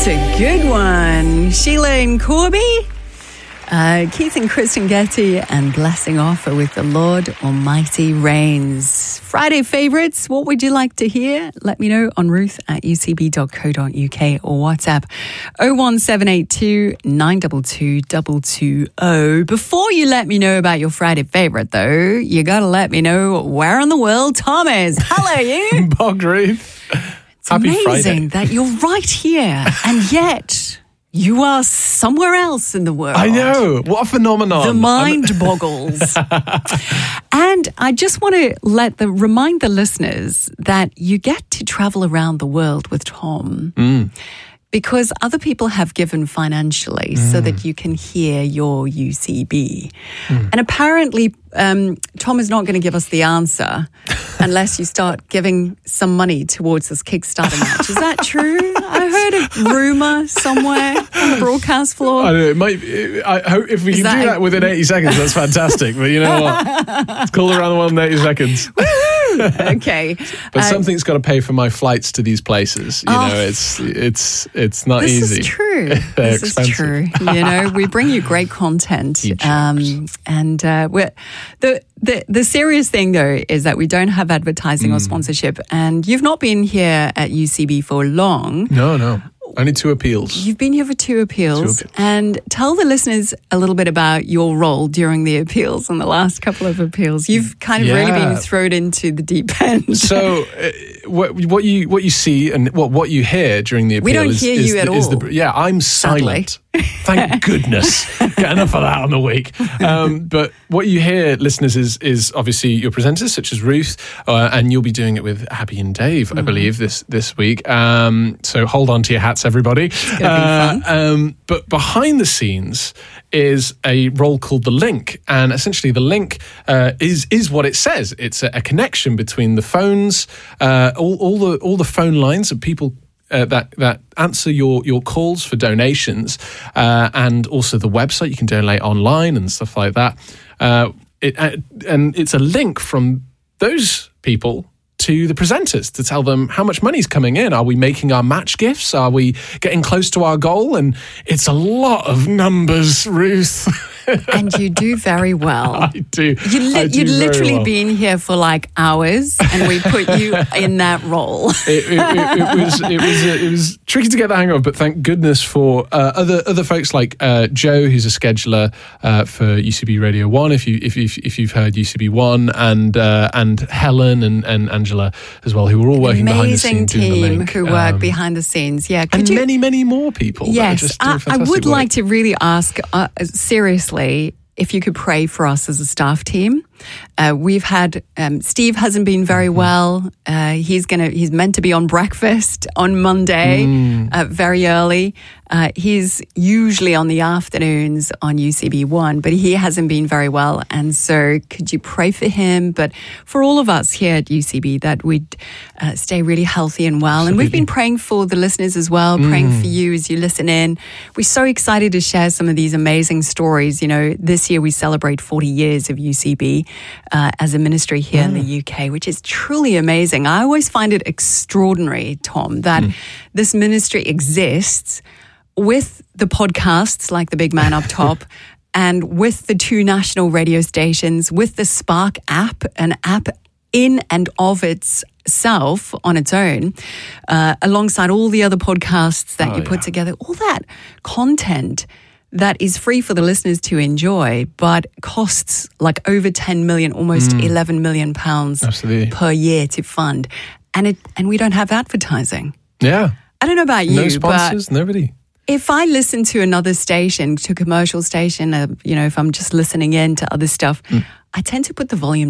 That's a good one. Sheila and Corby, Keith and Kristen Getty, and Blessing Offer with The Lord Almighty Reigns. Friday favourites, what would you like to hear? Let me know on ruth@ucb.co.uk or WhatsApp 01782 922 220. Before you let me know about your Friday favourite, though, you got to let me know where in the world Tom is. Hello, you. Bog Ruth. It's amazing that you're right here, and yet you are somewhere else in the world. I know. What a phenomenon. The mind boggles. And I just want to remind the listeners that you get to travel around the world with Tom. Because other people have given financially so that you can hear your UCB. And apparently, Tom is not going to give us the answer unless you start giving some money towards this Kickstarter match. Is that true? I heard a rumour somewhere on the broadcast floor. I don't know. It might. I hope if we can do that within 80 seconds, that's fantastic. But you know what? It's called around the world in 80 seconds. Okay, but something's got to pay for my flights to these places. You know, it's not easy. This is true. They're this expensive. is true. You know, we bring you great content, and we're the serious thing though is that we don't have advertising or sponsorship, and you've not been here at UCB for long. No. Only 2 appeals. You've been here for 2 appeals. And tell the listeners a little bit about your role during the appeals and the last couple of appeals. You've kind of really been thrown into the deep end. So what you see and what you hear during the appeal we don't hear you at all. I'm silent. Thank goodness. Get enough of that on the week. But what you hear, listeners, is obviously your presenters, such as Ruth, and you'll be doing it with Abby and Dave, I believe, this week. So hold on to your hats, everybody. It's going to be fun. But behind the scenes is a role called The Link. And essentially the link is what it says. It's a connection between the phones, all the phone lines of people that answer your calls for donations, and also the website. You can donate online and stuff like that. And it's a link from those people to the presenters to tell them how much money's coming in. Are we making our match gifts? Are we getting close to our goal? And it's a lot of numbers, Ruth. And you do very well. I do. You'd literally been here for like hours, and we put you in that role. It was tricky to get the hang of, but thank goodness for other folks like Joe, who's a scheduler for UCB Radio 1. If you've heard UCB 1, and Helen and Angela as well, who were all working behind the scenes. Amazing team team who work behind the scenes. Yeah, and many more people. Yes, I would like to really ask seriously if you could pray for us as a staff team. We've had Steve hasn't been very well. He's meant to be on breakfast on Monday very early. He's usually on the afternoons on UCB 1, but he hasn't been very well. And so could you pray for him? But for all of us here at UCB, that we'd stay really healthy and well. Absolutely. And we've been praying for the listeners as well, praying for you as you listen in. We're so excited to share some of these amazing stories. You know, this year we celebrate 40 years of UCB as a ministry here in the UK, which is truly amazing. I always find it extraordinary, Tom, that this ministry exists with the podcasts like The Big Man Up Top and with the 2 national radio stations, with the Spark app, an app in and of itself on its own, alongside all the other podcasts that you put together, all that content that is free for the listeners to enjoy, but costs like over 10 million, almost 11 million pounds per year to fund. And we don't have advertising. Yeah. I don't know about you, no sponsors, nobody. If I listen to another station, to a commercial station, if I'm just listening in to other stuff, I tend to put the volume